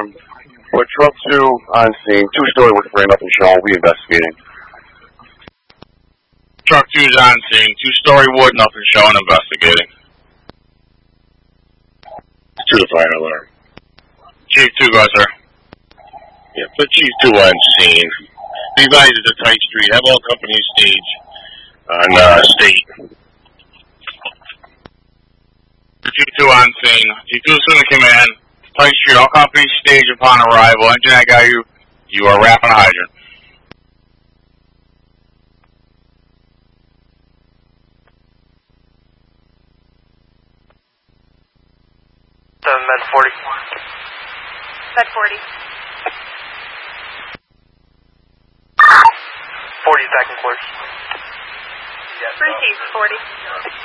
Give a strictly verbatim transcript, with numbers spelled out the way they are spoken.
system. With truck two on scene, two-story with frame up and shown, we investigating. Truck two's on scene, two-story wood, nothing shown, investigating. To the fire alarm. Chief two, go, sir. Yeah, put Chief two on scene. Be advised it's a tight street. Have all companies stage on uh, state. Chief two on scene. Chief two, soon to command. Tight street, all companies stage upon arrival. Engine that guy, you, you are wrapping a hydrant. Seven, med forty. Med forty. Forty second course. Receive forty.